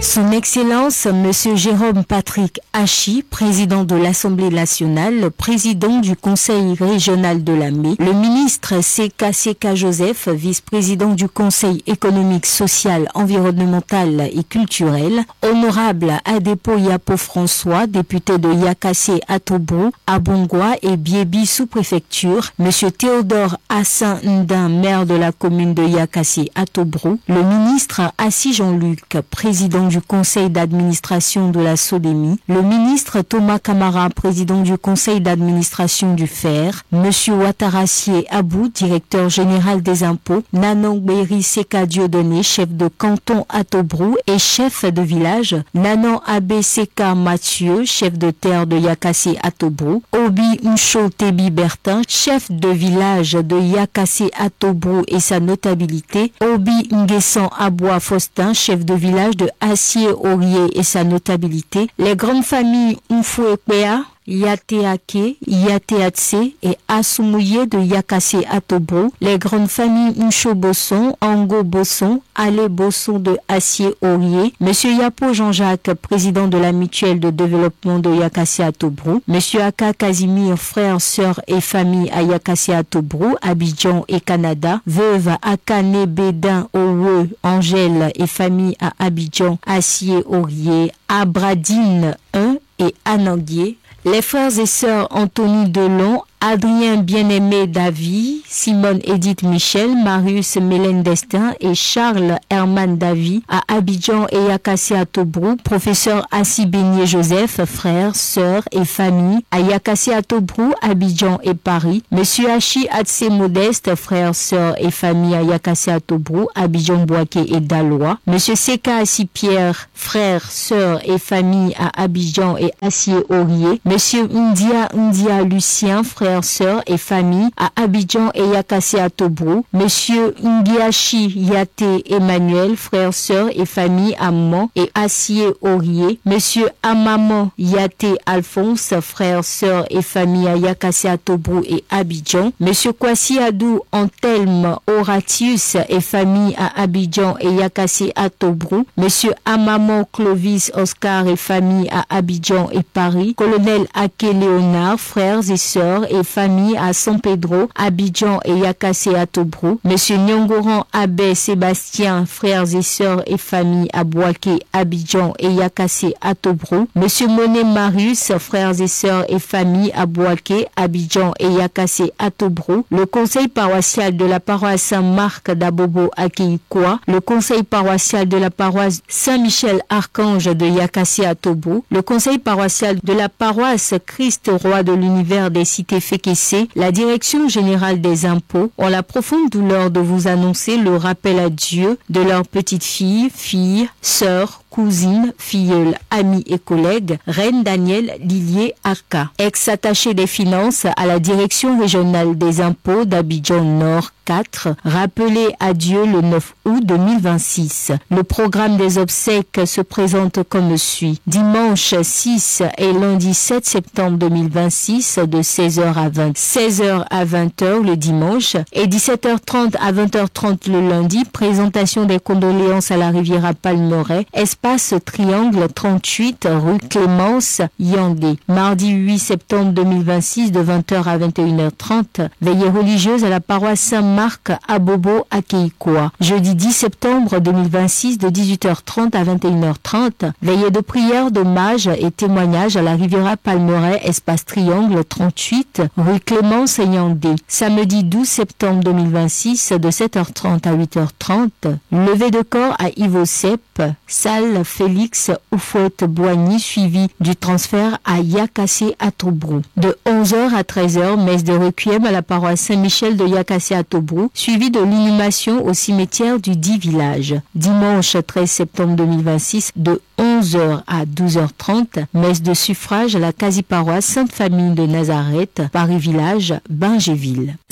Son Excellence, Monsieur Jérôme Patrick Hachi, président de l'Assemblée nationale, président du Conseil régional de la Mai, le ministre Seka Joseph, vice-président du Conseil économique, social, environnemental et culturel, honorable Adepo Yapo François, député de Yakassé Atobrou, Abongwa et Biebi sous-préfecture, Monsieur Théodore Hassan Ndin, maire de la commune de Yakassé Atobrou, le ministre Assis Jean-Luc, président du conseil d'administration de la SODEMI, le ministre Thomas Camara, président du conseil d'administration du FER, Monsieur Ouattarassié Abou, directeur général des impôts, Nanon Béry Seka Dieudonné, chef de canton Atobrou et chef de village, Nanon Abbé Seka Mathieu, chef de terre de Yakassé Atobrou, Obi Mcho Tebi Bertin, chef de village de Yakassé Atobrou et sa notabilité, Obi Nguessan Aboua Faustin, chef de village de Assié-Aurier et sa notabilité, les grandes familles Mfouekpea, Yateake, Yateatse et Asumouye de Yakassé Atobrou, les grandes familles Mcho Bosson, Ango Bosson, Ale Bosson de Assié-Aurier, Monsieur Yapo Jean-Jacques, président de la mutuelle de développement de Yakassé Atobrou, Monsieur Aka Casimir, frères, sœurs et famille à Yakassé Atobrou, Abidjan et Canada, veuve Akane Bédin, Owe, Angèle et famille à Abidjan, Assié-Aurier, Abradine 1 et Ananguier, les frères et sœurs Anthony Delon, Adrien Bien-Aimé Davy, Simone Edith Michel, Marius Mélène Destin et Charles Herman Davy à Abidjan et Yakassé Atobrou, professeur Assi Beignet Joseph, frères, sœurs et famille à Yakassé Atobrou, Abidjan et Paris, Monsieur Hachi Atse Modeste, frères, sœurs et famille à Yakassé Atobrou, Abidjan Boaké et Dalois, Monsieur Seka Assi Pierre, frères, sœurs et famille à Abidjan et Assié-Aurier, Monsieur Ndia Lucien, frères, sœurs et famille à Abidjan et Yakassé Atobrou, Monsieur Ngiachi Yate Emmanuel, frères, sœurs et famille à Mans et Assié-Aurier, Monsieur Amaman Yate Alphonse, frères, sœurs et famille à Yakassé Atobrou et Abidjan, Monsieur Kwasi Adou Anthelme Horatius et famille à Abidjan et Yakassé Atobrou, Monsieur Amaman Clovis Oscar et famille à Abidjan et Paris, Colonel Ake Léonard, frères et sœurs et famille à San Pedro, Abidjan et Yakassé Atobrou, Monsieur Nyongoran Abbé Sébastien, frères et sœurs et famille à Boaké, Abidjan et Yakassé Atobrou, Monsieur Monet Marius, frères et sœurs et famille à Boaké, Abidjan et Yakassé Atobrou, le conseil paroissial de la paroisse Saint-Marc d'Abobo à Keikoua, le conseil paroissial de la paroisse Saint-Michel-Archange de Yakassé Atobrou, le conseil paroissial de la paroisse Christ Roi de l'univers des cités Fékessé, la direction générale des impôts ont la profonde douleur de vous annoncer le rappel à Dieu de leurs petites filles, sœurs, cousines, filleules, amis et collègues, Reine Danielle Lilier Arca, ex-attachée des finances à la direction régionale des impôts d'Abidjan Nord 4, rappelé à Dieu le 9 août 2026. Le programme des obsèques se présente comme suit. Dimanche 6 et lundi 7 septembre 2026 de 16h à 20h le dimanche et 17h30 à 20h30 le lundi, présentation des condoléances à la Riviera Palmeraie, espace Triangle 38 rue Clémence Yandé. Mardi 8 septembre 2026 de 20h à 21h30, veillée religieuse à la paroisse Saint-Marc à Bobo à Keikoua. Jeudi 10 septembre 2026 de 18h30 à 21h30, veillée de prière, d'hommage et témoignage à la Riviera Palmeraie, espace Triangle 38 rue Clémence Yandé. Samedi 12 septembre 2026 de 7h30 à 8h30, levée de corps à Ivosep, salle Félix Oufouette-Boigny, suivi du transfert à Yakassé Atobrou. De 11h à 13h, messe de requiem à la paroisse Saint-Michel de Yakassé Atobrou, suivi de l'inhumation au cimetière du dit village. Dimanche 13 septembre 2026, de 11h à 12h30, messe de suffrage à la quasi-paroisse Sainte-Famille de Nazareth, Paris-Village, Bingéville.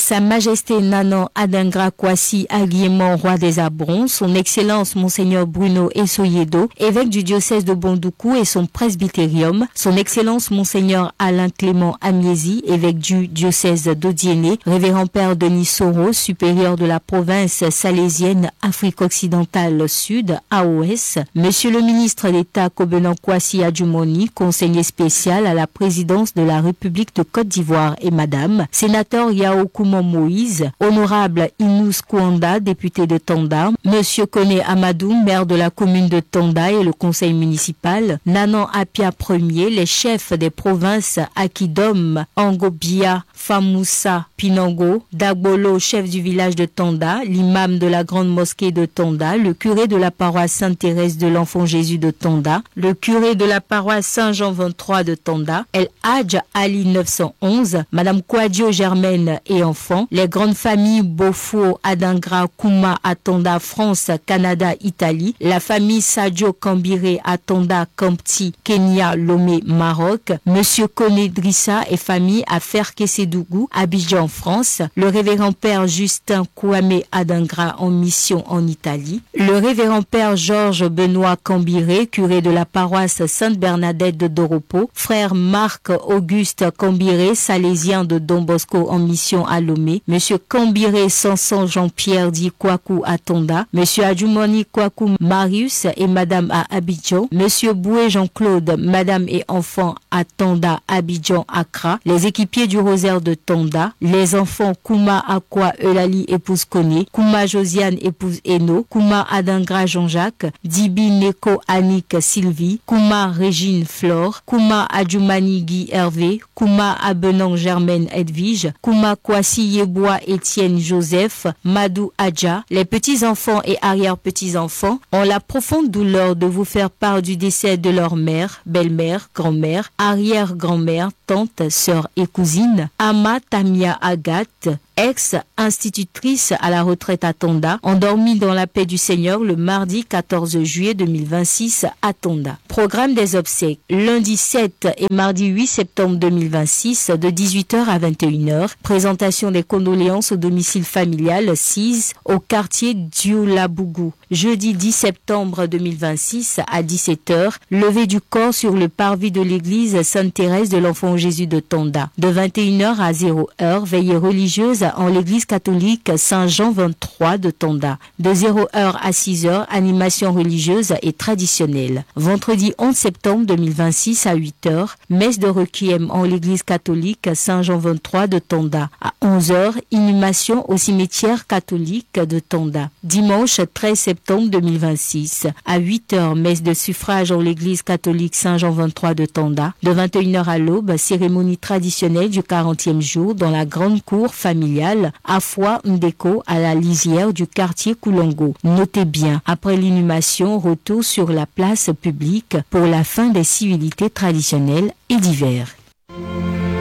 Sa Majesté Nanan Adingra Kwasi Aguiéman, roi des Abrons, son Excellence Monseigneur Bruno Essoyedo, évêque du diocèse de Bondoukou et son presbytérium, son Excellence Monseigneur Alain Clément Amiesi, évêque du diocèse d'Odiéné, révérend Père Denis Soro, supérieur de la province salésienne Afrique occidentale Sud, AOS, Monsieur le ministre d'État Kobenan Kwasi Adjumoni, conseiller spécial à la présidence de la République de Côte d'Ivoire et Madame, sénateur Yao Koumon Moïse, honorable Inous Kouanda, député de Tanda, Monsieur Kone Amadou, maire de la commune de Tanda et le conseil municipal, Nanan Apia Ier, les chefs des provinces Akidom, Angobia, Famoussa, Pinango, Dagbolo, chef du village de Tanda, l'imam de la grande mosquée de Tanda, le curé de la paroisse Sainte-Thérèse de l'Enfant Jésus de Tanda, le curé de la paroisse Saint-Jean 23 de Tanda, El Hadj Ali 911, Madame Kouadio Germaine et enfants, les grandes familles Bofo, Adingra, Kouma à Tanda, France, Canada, Italie, la famille Sadio Kambiré à Tanda, Kampti, Kenya, Lomé, Maroc, Monsieur Kone Drissa et famille à Ferkesedougou, Abidjan, France, le révérend Père Justin Kouame Adingra en mission en Italie, le révérend Père Georges Benoît Kambiré, curé de la paroisse Sainte-Bernadette de Doropo, frère Marc Auguste Kambiré, salésien de Don Bosco en mission à Lomé, Monsieur Kambiré Sanson Jean-Pierre dit Kwaku à Tonda, Monsieur Adjumoni Kwaku Marius et Madame à Abidjan, Monsieur Boué Jean-Claude, Madame et enfants à Tonda, Abidjan, Accra, les équipiers du Rosaire de Tonda, les enfants Kouma Akwa Eulali épouse Koné, Kouma Josiane épouse Eno, Kouma Adingra Jean-Jacques, Dibi Neko Annick Sylvie, Kouma Régine Flore, Kouma Adjumani Guy Hervé, Kouma Abenang Germaine Edwige, Kouma Kwasi Yebois Étienne Joseph, Madou Adja, les petits-enfants et arrière-petits-enfants ont la profonde douleur de vous faire part du décès de leur mère, belle-mère, grand-mère, arrière-grand-mère, tante, sœur et cousine, Ama Tamia Agathe, ex-institutrice à la retraite à Tonda, endormie dans la paix du Seigneur le mardi 14 juillet 2026 à Tonda. Programme des obsèques, lundi 7 et mardi 8 septembre 2026 de 18h à 21h. Présentation des condoléances au domicile familial 6 au quartier Dioulabougou. Jeudi 10 septembre 2026 à 17h, levée du corps sur le parvis de l'église Sainte-Thérèse de l'Enfant Jésus de Tonda. De 21h à 0h, veillée religieuse en l'église catholique Saint-Jean 23 de Tonda. De 0h à 6h, animation religieuse et traditionnelle. Vendredi 11 septembre 2026 à 8h, messe de requiem en l'église catholique Saint-Jean 23 de Tonda. À 11h, inhumation au cimetière catholique de Tonda. Dimanche 13 septembre 2026 à 8h, messe de suffrage en l'église catholique Saint-Jean 23 de Tonda. De 21h à l'aube, cérémonie traditionnelle du 40e jour dans la grande cour familiale Afwa Ndeko à la lisière du quartier Koulongo. Notez bien, après l'inhumation, retour sur la place publique pour la fin des civilités traditionnelles et divers.